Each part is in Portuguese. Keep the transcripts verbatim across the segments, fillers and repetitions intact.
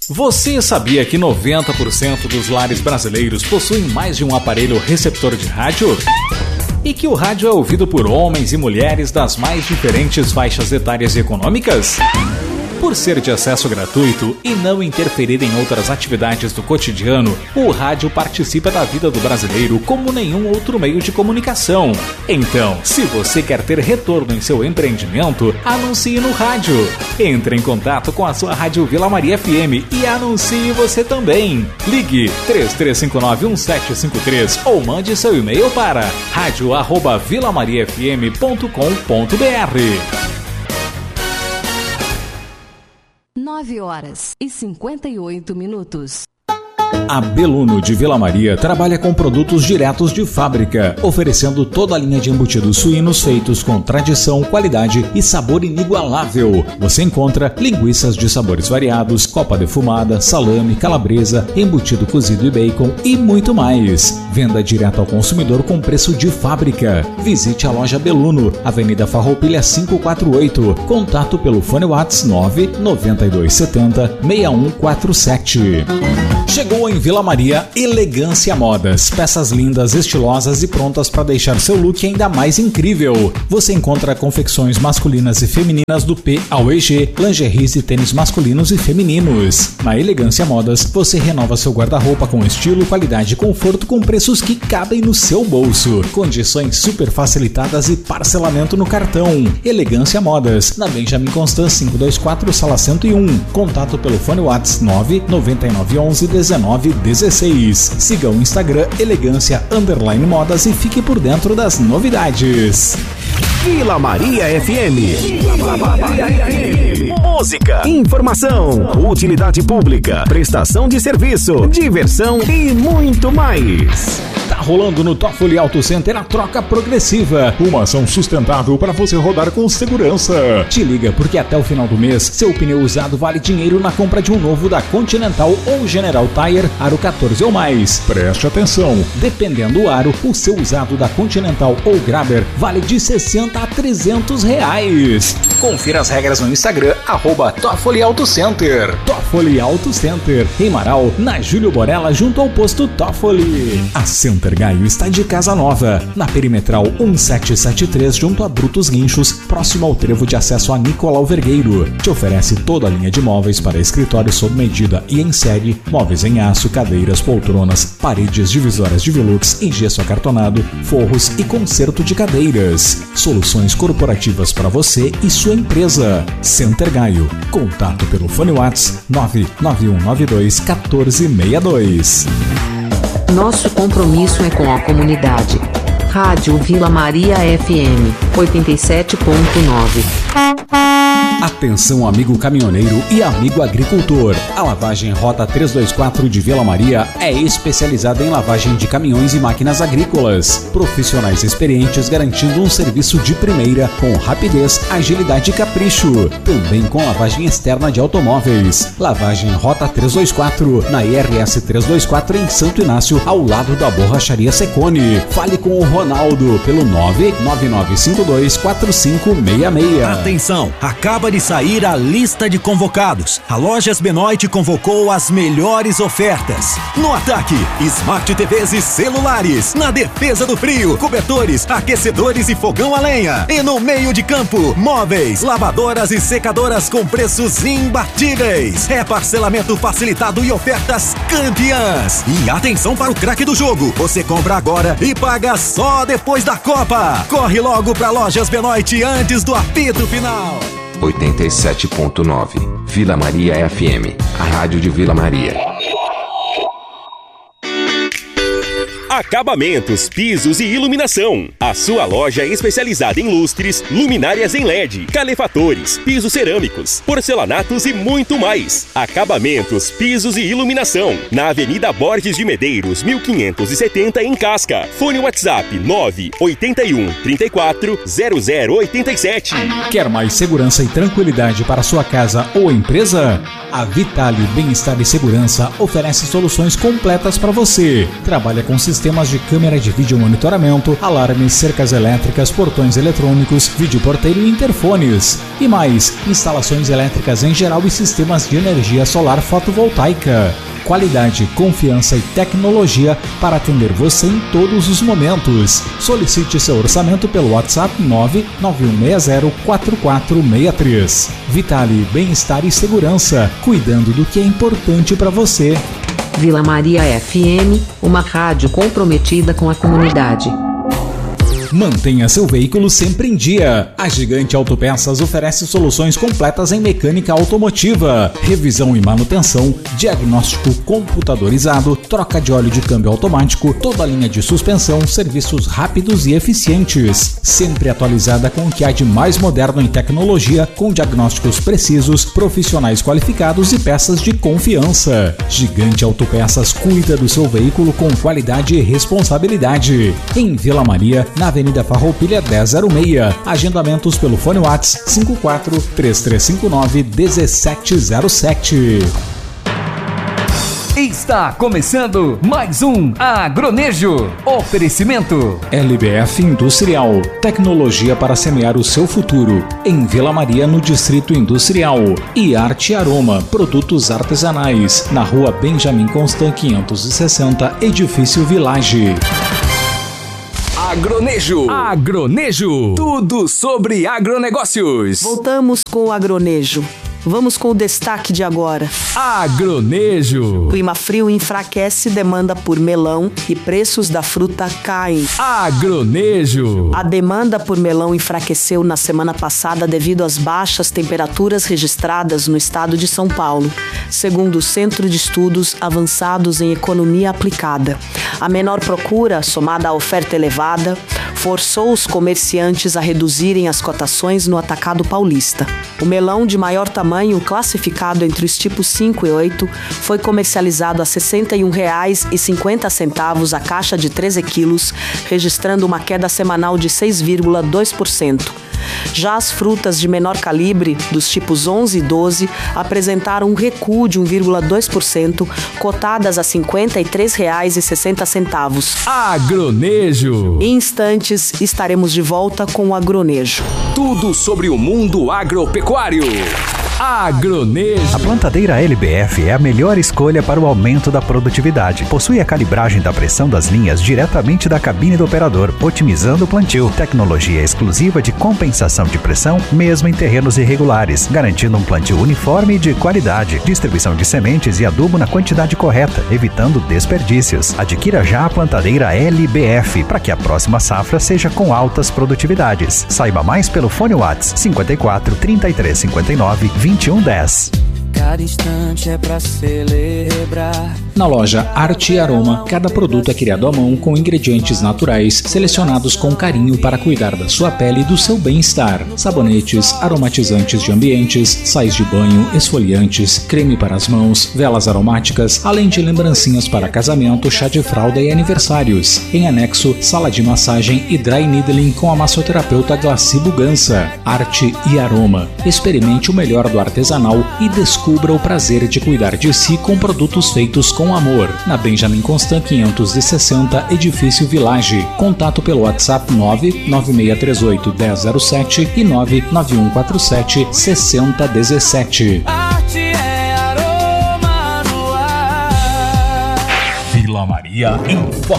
Você sabia que noventa por cento dos lares brasileiros possuem mais de um aparelho receptor de rádio? E que o rádio é ouvido por homens e mulheres das mais diferentes faixas etárias e econômicas? Por ser de acesso gratuito e não interferir em outras atividades do cotidiano, o rádio participa da vida do brasileiro como nenhum outro meio de comunicação. Então, se você quer ter retorno em seu empreendimento, anuncie no rádio. Entre em contato com a sua Rádio Vila Maria F M e anuncie você também. Ligue três três cinco nove um sete cinco três ou mande seu e-mail para rádio arroba vila maria f m ponto com ponto b r. nove horas e cinquenta e oito minutos. A Beluno de Vila Maria trabalha com produtos diretos de fábrica, oferecendo toda a linha de embutidos suínos feitos com tradição, qualidade e sabor inigualável. Você encontra linguiças de sabores variados, copa defumada, salame, calabresa, embutido cozido e bacon e muito mais. Venda direto ao consumidor com preço de fábrica. Visite a loja Beluno, Avenida Farroupilha quinhentos e quarenta e oito. Contato pelo fone WhatsApp nove nove dois sete zero seis um quatro sete. Chegou em Vila Maria Elegância Modas, peças lindas, estilosas e prontas para deixar seu look ainda mais incrível. Você encontra confecções masculinas e femininas do P ao E G, lingeries e tênis masculinos e femininos. Na Elegância Modas, você renova seu guarda-roupa com estilo, qualidade e conforto com preços que cabem no seu bolso. Condições super facilitadas e parcelamento no cartão. Elegância Modas, na Benjamin Constant quinhentos e vinte e quatro, sala cento e um. Contato pelo fone WhatsApp nove nove nove um um dezenove dezesseis. Siga o Instagram Elegância Underline Modas e fique por dentro das novidades. Vila Maria F M. Vila Maria F M. Música, informação, utilidade pública, prestação de serviço, diversão e muito mais. Tá rolando no Toffoli Auto Center a troca progressiva, uma ação sustentável para você rodar com segurança. Te liga porque até o final do mês seu pneu usado vale dinheiro na compra de um novo da Continental ou General Tire aro quatorze ou mais. Preste atenção, dependendo do aro, o seu usado da Continental ou Grabber vale de sessenta a trezentos reais. Confira as regras no Instagram arroba Toffoli Auto Center. Toffoli Auto Center, em Marau, na Júlio Borella, junto ao posto Toffoli. A Center Gaio está de casa nova, na Perimetral sete um sete três, junto a Brutos Guinchos, próximo ao trevo de acesso a Nicolau Vergueiro. Te oferece toda a linha de móveis para escritório sob medida e em série, móveis em aço, cadeiras, poltronas, paredes divisórias de Velux em gesso acartonado, forros e conserto de cadeiras. Soluções corporativas para você e sua empresa. Center Gaio. Contato pelo fone WhatsApp nove nove um nove dois um quatro seis dois. Nosso compromisso é com a comunidade. Rádio Vila Maria F M oitenta e sete ponto nove. Atenção, amigo caminhoneiro e amigo agricultor. A lavagem Rota trezentos e vinte e quatro de Vila Maria é especializada em lavagem de caminhões e máquinas agrícolas. Profissionais experientes garantindo um serviço de primeira com rapidez, agilidade e capricho. Também com lavagem externa de automóveis. Lavagem Rota trezentos e vinte e quatro na I R S trezentos e vinte e quatro em Santo Inácio, ao lado da Borracharia Secone. Fale com o Ronaldo pelo nove nove nove cinco dois quatro cinco seis seis. Atenção, acaba de sair a lista de convocados. A Lojas Benoit convocou as melhores ofertas. No ataque, Smart T Vs e celulares. Na defesa do frio, cobertores, aquecedores e fogão a lenha. E no meio de campo, móveis, lavadoras e secadoras com preços imbatíveis. É parcelamento facilitado e ofertas campeãs. E atenção para o craque do jogo. Você compra agora e paga só depois da Copa. Corre logo para Lojas Benoit antes do apito final. oitenta e sete ponto nove Vila Maria F M, a rádio de Vila Maria. Acabamentos, pisos e iluminação. A sua loja é especializada em lustres, luminárias em L E D, calefatores, pisos cerâmicos, porcelanatos e muito mais. Acabamentos, pisos e iluminação. Na Avenida Borges de Medeiros, mil quinhentos e setenta, em Casca. Fone WhatsApp nove oito um, três quatro, zero zero oito sete. Quer mais segurança e tranquilidade para sua casa ou empresa? A Vitale Bem-Estar e Segurança oferece soluções completas para você. Trabalha com sistemas sistemas de câmera de vídeo monitoramento, alarmes, cercas elétricas, portões eletrônicos, vídeo porteiro e interfones. E mais, instalações elétricas em geral e sistemas de energia solar fotovoltaica. Qualidade, confiança e tecnologia para atender você em todos os momentos. Solicite seu orçamento pelo WhatsApp nove nove um seis zero quatro quatro seis três. Vitale, bem-estar e segurança, cuidando do que é importante para você. Vila Maria F M, uma rádio comprometida com a comunidade. Mantenha seu veículo sempre em dia. A Gigante Autopeças oferece soluções completas em mecânica automotiva, revisão e manutenção, diagnóstico computadorizado, troca de óleo de câmbio automático, toda a linha de suspensão, serviços rápidos e eficientes. Sempre atualizada com o que há de mais moderno em tecnologia, com diagnósticos precisos, profissionais qualificados e peças de confiança. Gigante Autopeças cuida do seu veículo com qualidade e responsabilidade. Em Vila Maria, na Avenida Farroupilha dez zero seis. Agendamentos pelo fone WhatsApp cinco quatro três três cinco nove um sete zero sete. Está começando mais um Agronejo. Oferecimento L B F Industrial, tecnologia para semear o seu futuro. Em Vila Maria, no Distrito Industrial. E Arte Aroma, produtos artesanais. Na Rua Benjamin Constant quinhentos e sessenta, Edifício Village. Agronejo. Agronejo. Tudo sobre agronegócios. Voltamos com o Agronejo. Vamos com o destaque de agora. Agronejo. Clima frio enfraquece demanda por melão e preços da fruta caem. Agronejo. A demanda por melão enfraqueceu na semana passada devido às baixas temperaturas registradas no estado de São Paulo, segundo o Centro de Estudos Avançados em Economia Aplicada. A menor procura, somada à oferta elevada, forçou os comerciantes a reduzirem as cotações no atacado paulista. O melão de maior tamanho, classificado entre os tipos cinco e oito, foi comercializado a sessenta e um reais e cinquenta centavos a caixa de treze quilos, registrando uma queda semanal de seis vírgula dois por cento. Já as frutas de menor calibre, dos tipos onze e doze, apresentaram um recuo de um vírgula dois por cento, cotadas a cinquenta e três reais e sessenta centavos. Agronejo. Em instantes, estaremos de volta com o Agronejo. Tudo sobre o mundo agropecuário. Agronejo. A plantadeira L B F é a melhor escolha para o aumento da produtividade. Possui a calibragem da pressão das linhas diretamente da cabine do operador, otimizando o plantio. Tecnologia exclusiva de compensação de pressão, mesmo em terrenos irregulares, garantindo um plantio uniforme e de qualidade. Distribuição de sementes e adubo na quantidade correta, evitando desperdícios. Adquira já a plantadeira L B F para que a próxima safra seja com altas produtividades. Saiba mais pelo fone WhatsApp cinquenta e quatro, trinta e três, cinquenta e nove, vinte e um dez. Cada instante é pra celebrar. Na loja Arte e Aroma, cada produto é criado à mão com ingredientes naturais, selecionados com carinho para cuidar da sua pele e do seu bem-estar. Sabonetes, aromatizantes de ambientes, sais de banho, esfoliantes, creme para as mãos, velas aromáticas, além de lembrancinhas para casamento, chá de fralda e aniversários. Em anexo, sala de massagem e dry needling com a massoterapeuta Glaci Bugança. Arte e Aroma. Experimente o melhor do artesanal e descubra o prazer de cuidar de si com produtos feitos com amor. Na Benjamin Constant quinhentos e sessenta, Edifício Village. Contato pelo WhatsApp nove nove seis três oito, um zero zero sete e nove nove um quatro sete, seis zero um sete. Arte é aroma no ar. Vila Maria em Foco.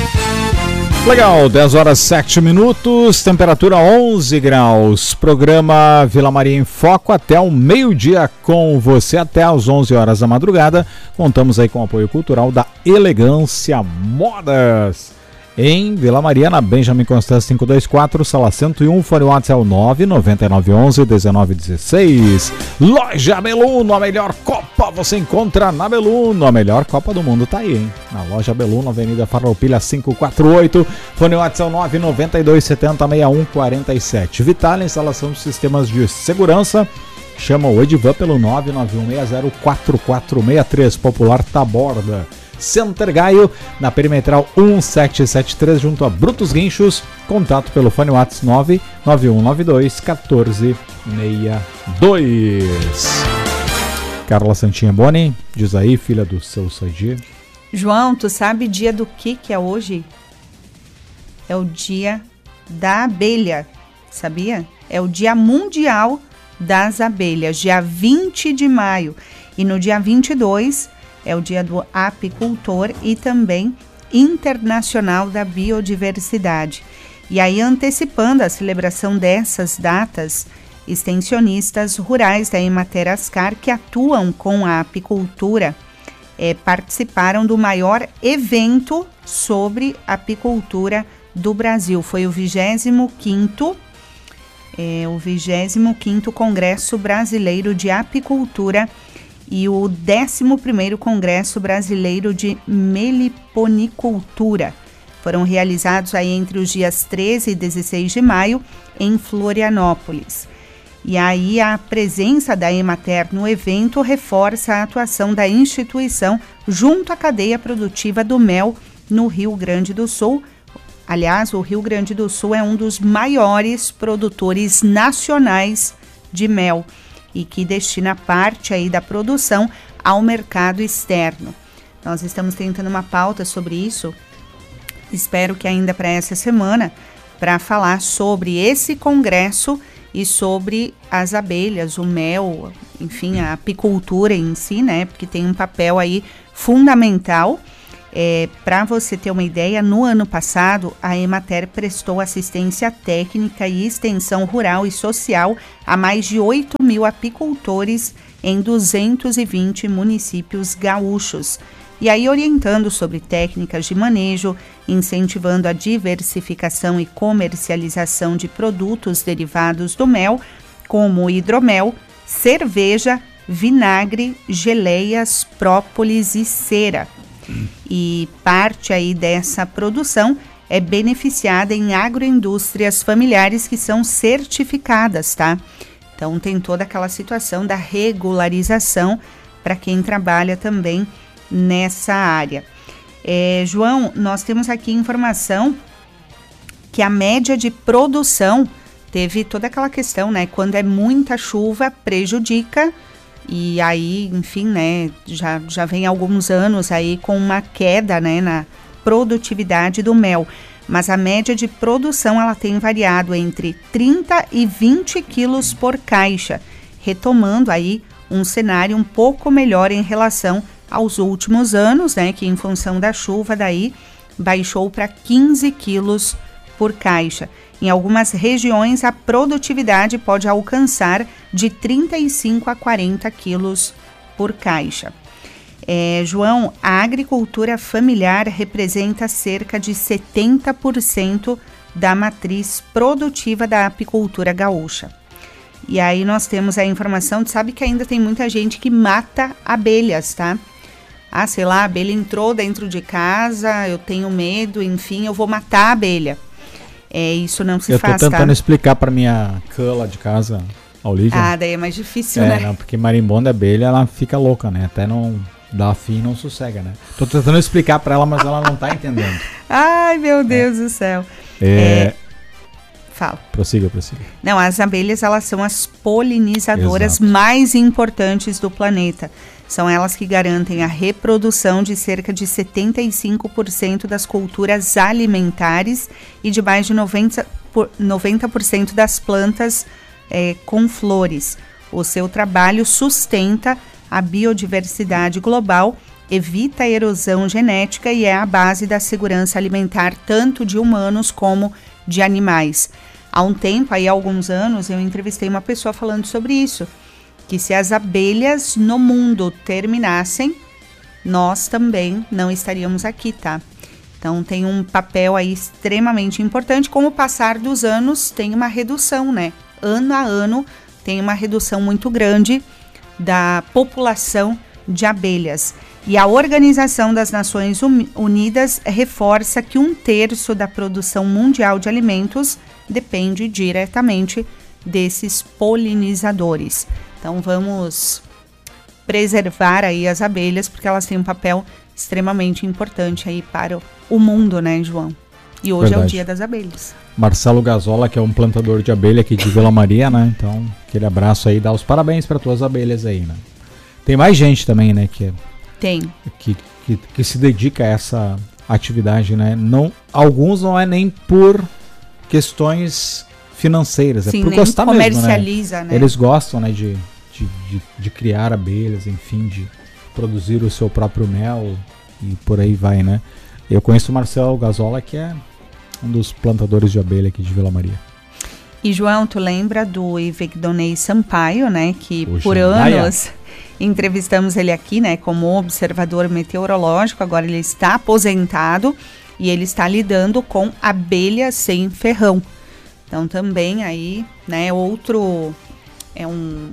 Legal, dez horas sete minutos, temperatura onze graus, programa Vila Maria em Foco até o meio-dia com você, até às onze horas da madrugada. Contamos aí com o apoio cultural da Elegância Modas. Em Vila Maria, na Benjamin Constant quinhentos e vinte e quatro, sala cento e um, fone WhatsApp é o nove nove nove um um, um nove um seis. Loja Beluno, a melhor Copa você encontra na Beluno, a melhor Copa do mundo tá aí, hein? Na Loja Beluno, Avenida Farroupilha quinhentos e quarenta e oito, fone WhatsApp é o nove nove dois sete zero, seis um quatro sete. Vitale, instalação de sistemas de segurança, chama o Edivan pelo nove nove um seis zero quatro quatro seis três, Popular Taborda. Center Gaio, na Perimetral um sete sete três, junto a Brutos Guinchos. Contato pelo fone WhatsApp nove nove um nove dois um quatro seis dois. Carla Santinha Boni, diz aí, filha do seu Sadi. João, tu sabe dia do que que é hoje? É o dia da abelha, sabia? É o dia mundial das abelhas, dia vinte de maio. E no dia vinte e dois é o dia do apicultor e também internacional da biodiversidade. E aí, antecipando a celebração dessas datas, extensionistas rurais da Emater Ascar, que atuam com a apicultura, é, participaram do maior evento sobre apicultura do Brasil. Foi o vigésimo quinto, é, o vigésimo quinto Congresso Brasileiro de Apicultura e o décimo primeiro Congresso Brasileiro de Meliponicultura. Foram realizados aí entre os dias treze e dezesseis de maio em Florianópolis. E aí a presença da Emater no evento reforça a atuação da instituição junto à cadeia produtiva do mel no Rio Grande do Sul. Aliás, o Rio Grande do Sul é um dos maiores produtores nacionais de mel e que destina parte aí da produção ao mercado externo. Nós estamos tentando uma pauta sobre isso, espero que ainda para essa semana, para falar sobre esse congresso e sobre as abelhas, o mel, enfim, a apicultura em si, né? Porque tem um papel aí fundamental. É, para você ter uma ideia, no ano passado, a Emater prestou assistência técnica e extensão rural e social a mais de oito mil apicultores em duzentos e vinte municípios gaúchos. E aí orientando sobre técnicas de manejo, incentivando a diversificação e comercialização de produtos derivados do mel, como hidromel, cerveja, vinagre, geleias, própolis e cera. E parte aí dessa produção é beneficiada em agroindústrias familiares que são certificadas, tá? Então tem toda aquela situação da regularização para quem trabalha também nessa área. É, João, nós temos aqui informação que a média de produção teve toda aquela questão, né? Quando é muita chuva, prejudica. E aí, enfim, né, já, já vem alguns anos aí com uma queda, né, na produtividade do mel. Mas a média de produção, ela tem variado entre trinta e vinte quilos por caixa, retomando aí um cenário um pouco melhor em relação aos últimos anos, né, que em função da chuva daí baixou para quinze quilos por caixa. Em algumas regiões, a produtividade pode alcançar de trinta e cinco a quarenta quilos por caixa. É, João, a agricultura familiar representa cerca de setenta por cento da matriz produtiva da apicultura gaúcha. E aí nós temos a informação, tu sabe que ainda tem muita gente que mata abelhas, tá? Ah, sei lá, a abelha entrou dentro de casa, eu tenho medo, enfim, eu vou matar a abelha. É, isso não se eu faz, Eu tô tentando tá? explicar para minha cã lá de casa, a Olivia. Ah, daí é mais difícil, é, né? Não, porque marimbondo abelha, ela fica louca, né? Até não dá fim e não sossega, né? Tô tentando explicar para ela, mas ela não tá entendendo. Ai, meu Deus é. do céu. É... é... Fala. Prossiga, prossiga. Não, as abelhas, elas são as polinizadoras Exato. mais importantes do planeta. São elas que garantem a reprodução de cerca de setenta e cinco por cento das culturas alimentares e de mais de noventa por cento das plantas é, com flores. O seu trabalho sustenta a biodiversidade global, evita a erosão genética e é a base da segurança alimentar tanto de humanos como de animais. Há um tempo, aí há alguns anos, eu entrevistei uma pessoa falando sobre isso, que se as abelhas no mundo terminassem, nós também não estaríamos aqui, tá? Então tem um papel aí extremamente importante. Com o passar dos anos, tem uma redução, né? Ano a ano tem uma redução muito grande da população de abelhas. E a Organização das Nações Unidas reforça que um terço da produção mundial de alimentos depende diretamente desses polinizadores. Então vamos preservar aí as abelhas, porque elas têm um papel extremamente importante aí para o mundo, né, João? E hoje Verdade. é o Dia das Abelhas. Marcelo Gazola, que é um plantador de abelha aqui de Vila Maria, né? Então, aquele abraço aí, dá os parabéns para tuas abelhas aí, né? Tem mais gente também, né, que Tem. Que, que, que se dedica a essa atividade, né? Não, alguns não é nem por questões financeiras, Sim, é por nem gostar mesmo, né? comercializa, né? Eles gostam, né, de, de, de, de criar abelhas, enfim, de produzir o seu próprio mel e por aí vai, né? Eu conheço o Marcelo Gazola, que é um dos plantadores de abelha aqui de Vila Maria. E João, tu lembra do Ivegdonei Sampaio, né? Que O por Jandaia. anos entrevistamos ele aqui, né? Como observador meteorológico. Agora ele está aposentado e ele está lidando com abelha sem ferrão. Então também aí, né? Outro é um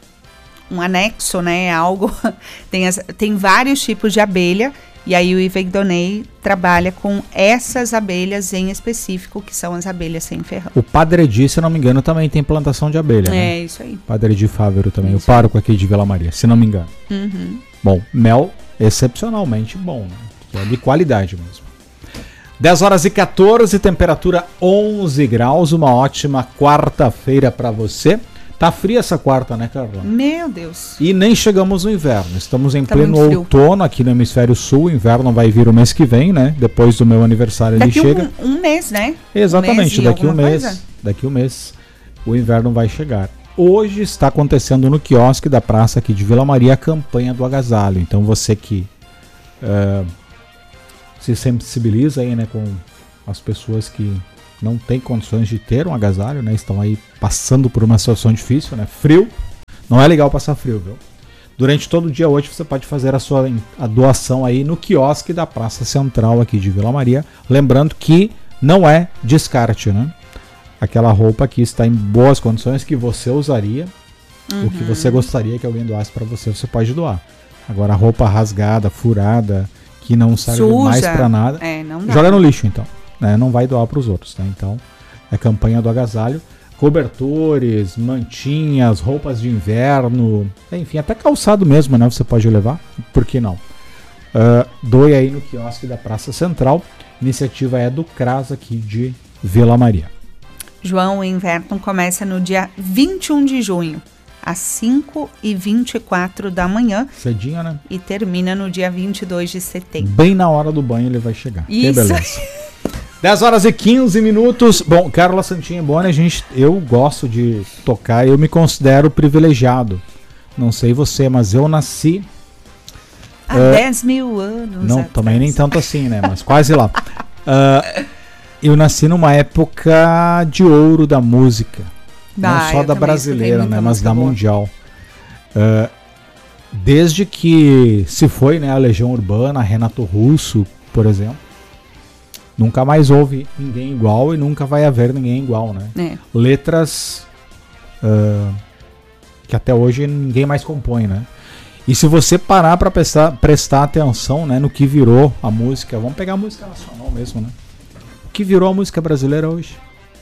um anexo, né? Algo tem as, tem vários tipos de abelha. E aí o Ivegdonei trabalha com essas abelhas em específico, que são as abelhas sem ferrão. O Padre Edi, se não me engano, também tem plantação de abelha, né? É, isso aí. Padre Edi Fávero também, Isso o pároco aqui de Vila Maria, se não me engano. Uhum. Bom, mel excepcionalmente bom, né? Que é de qualidade mesmo. dez horas e quatorze, temperatura onze graus, uma ótima quarta-feira para você. Tá fria essa quarta, né, Carla? Meu Deus. E nem chegamos no inverno. Estamos em Tá pleno muito frio. outono aqui no hemisfério sul. O inverno vai vir o mês que vem, né? Depois do meu aniversário Daqui ele chega. Um, um mês, né? Exatamente, um mês e daqui um alguma mês. coisa? Daqui um mês o inverno vai chegar. Hoje está acontecendo no quiosque da praça aqui de Vila Maria a campanha do agasalho. Então você que uh, se sensibiliza aí, né, com as pessoas que não têm condições de ter um agasalho, né? Estão aí passando por uma situação difícil, né? Frio. Não é legal passar frio, viu? Durante todo o dia hoje você pode fazer a sua a doação aí no quiosque da Praça Central aqui de Vila Maria. Lembrando que não é descarte, né? Aquela roupa aqui está em boas condições que você usaria. Uhum. O que você gostaria que alguém doasse para você, você pode doar. Agora a roupa rasgada, furada, que não serve Suja. mais para nada, É, não dá. joga no lixo então. Né? Não vai doar para os outros, né? Então é campanha do agasalho. Cobertores, mantinhas, roupas de inverno, enfim, até calçado mesmo, né? Você pode levar, por que não? Uh, doe aí no quiosque da Praça Central. Iniciativa é do CRAS aqui de Vila Maria. João, o inverno começa no dia vinte e um de junho, às cinco e vinte e quatro da manhã. Cedinho, né? E termina no dia vinte e dois de setembro. Bem na hora do banho ele vai chegar. Isso. Que beleza. dez horas e quinze minutos. Bom, Carla Santinha Boni, a gente, eu gosto de tocar, eu me considero privilegiado. Não sei você, mas eu nasci... Há uh, dez mil anos Não, atrás. também nem tanto assim, né? Mas quase lá. Uh, eu nasci numa época de ouro da música. Bah, não só eu da também brasileira, escutei muita né? Mas música da boa. mundial. Uh, desde que se foi, né, a Legião Urbana, Renato Russo, por exemplo, nunca mais houve ninguém igual e nunca vai haver ninguém igual, né? É. Letras uh, que até hoje ninguém mais compõe, né? E se você parar para prestar, prestar atenção, né, no que virou a música, vamos pegar a música nacional mesmo, né? O que virou a música brasileira hoje?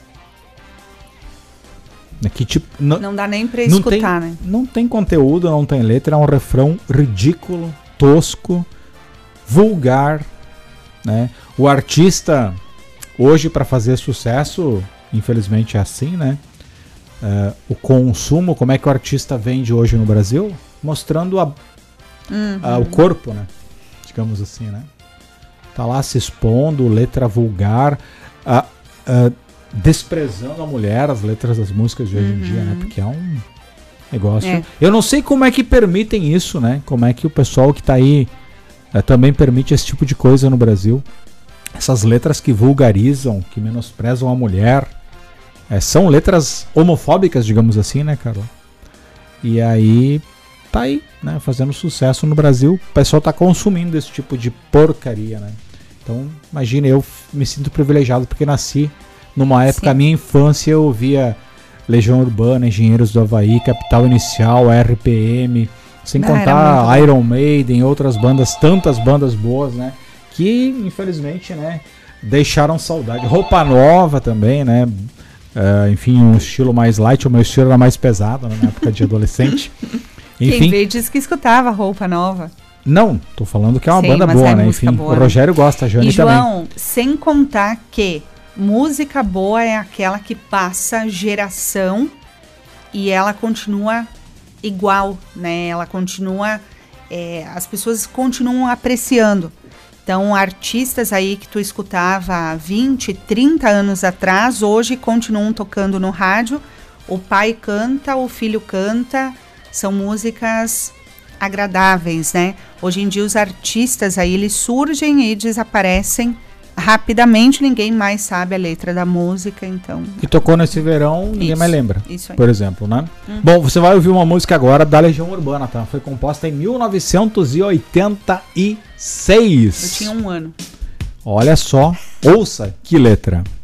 Que tipo, não, Não dá nem pra não escutar, tem, né? Não tem conteúdo, não tem letra, é um refrão ridículo, tosco, vulgar, né? O artista hoje, para fazer sucesso, infelizmente é assim, né? Uh, o consumo, como é que o artista vende hoje no Brasil? Mostrando a, Uhum. a, o corpo, né? Digamos assim, né? Tá lá se expondo, letra vulgar, a, a, desprezando a mulher, as letras das músicas de hoje em Uhum. dia, né? Porque é um negócio... É. Eu não sei como é que permitem isso, né? Como é que o pessoal que tá aí é, também permite esse tipo de coisa no Brasil. Essas letras que vulgarizam, que menosprezam a mulher, é, são letras homofóbicas, digamos assim, né, Carla? E aí, tá aí, né, fazendo sucesso no Brasil. O pessoal tá consumindo esse tipo de porcaria, né? Então, imagina, eu me sinto privilegiado porque nasci numa época, Sim. a minha infância, eu ouvia Legião Urbana, Engenheiros do Havaí, Capital Inicial, R P M, sem Não, era contar muito Iron Maiden, outras bandas, tantas bandas boas, né? Que, infelizmente, né, deixaram saudade. Roupa Nova também, né? Uh, enfim, um estilo mais light, o meu estilo era mais pesado, né, na época de adolescente. Enfim, Quem vê diz que escutava Roupa Nova. não, tô falando que é uma Sim, banda mas boa, é né? música Enfim, boa, o né? Rogério gosta, a Jane E também. João, sem contar que música boa é aquela que passa geração e ela continua igual, né? Ela continua é, as pessoas continuam apreciando. Então, artistas aí que tu escutava há vinte, trinta anos atrás, hoje continuam tocando no rádio. O pai canta, o filho canta, são músicas agradáveis, né? Hoje em dia os artistas aí, eles surgem e desaparecem rapidamente, ninguém mais sabe a letra da música, então... Que tocou nesse verão, ninguém isso, mais lembra, isso aí. Por exemplo, né? Uhum. Bom, você vai ouvir uma música agora da Legião Urbana, tá? Foi composta em mil novecentos e oitenta e seis. Eu tinha um ano. Olha só, ouça que letra.